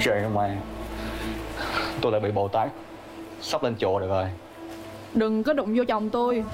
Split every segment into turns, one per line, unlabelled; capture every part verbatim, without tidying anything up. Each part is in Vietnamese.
Trời mà tôi lại bị Bồ Tát sắp lên chùa được rồi.
Đừng có đụng vô chồng tôi.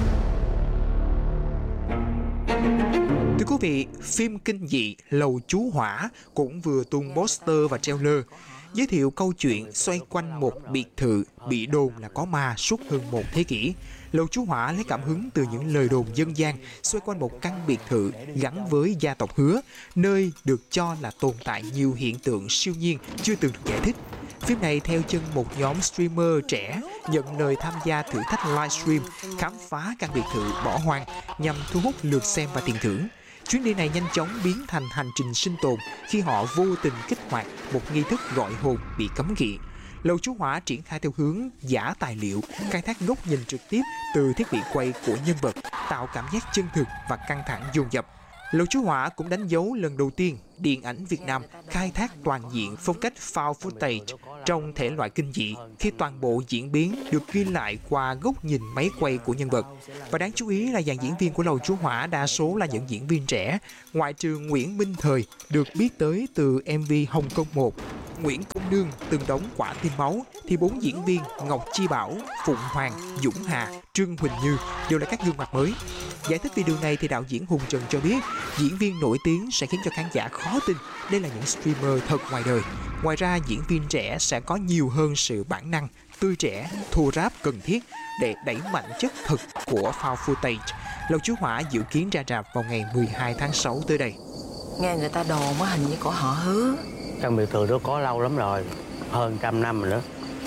Thưa quý vị, phim kinh dị Lầu Chú Hỏa cũng vừa tung poster và trailer giới thiệu câu chuyện xoay quanh một biệt thự bị đồn là có ma suốt hơn một thế kỷ. Lầu Chú Hỏa lấy cảm hứng từ những lời đồn dân gian xoay quanh một căn biệt thự gắn với gia tộc Hứa, nơi được cho là tồn tại nhiều hiện tượng siêu nhiên chưa từng được giải thích. Phim này theo chân một nhóm streamer trẻ nhận lời tham gia thử thách livestream khám phá căn biệt thự bỏ hoang nhằm thu hút lượt xem và tiền thưởng. Chuyến đi này nhanh chóng biến thành hành trình sinh tồn khi họ vô tình kích hoạt một nghi thức gọi hồn bị cấm kỵ. Lầu Chú Hỏa triển khai theo hướng giả tài liệu, khai thác góc nhìn trực tiếp từ thiết bị quay của nhân vật, tạo cảm giác chân thực và căng thẳng dồn dập. Lầu Chú Hỏa cũng đánh dấu lần đầu tiên điện ảnh Việt Nam khai thác toàn diện phong cách found footage trong thể loại kinh dị khi toàn bộ diễn biến được ghi lại qua góc nhìn máy quay của nhân vật. Và đáng chú ý là dàn diễn viên của Lầu Chú Hỏa đa số là những diễn viên trẻ, ngoại trừ Nguyễn Minh Thời được biết tới từ em vê Hồng Kông một. Nguyễn Công Nương từng đóng Quả Tim Máu thì bốn diễn viên Ngọc Chi Bảo, Phụng Hoàng, Dũng Hà, Trương Huỳnh Như đều là các gương mặt mới. Giải thích về điều này thì đạo diễn Hùng Trần cho biết diễn viên nổi tiếng sẽ khiến cho khán giả khó tin đây là những streamer thật ngoài đời. Ngoài ra diễn viên trẻ sẽ có nhiều hơn sự bản năng, tươi trẻ, thô ráp cần thiết để đẩy mạnh chất thực của found footage. Lầu Chú Hỏa dự kiến ra rạp vào ngày mười hai tháng sáu tới đây.
Nghe người ta đồn á, hình như của họ Hứa.
Căn biệt thự đó có lâu lắm rồi, hơn trăm năm rồi đó.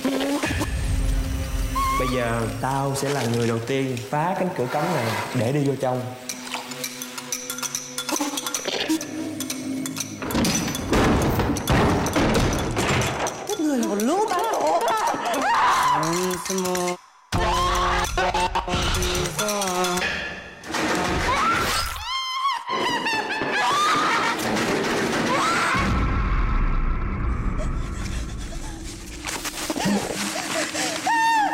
Bây giờ tao sẽ là người đầu tiên phá cánh cửa cấm này để đi vô trong.
Các người còn lú bán tổ.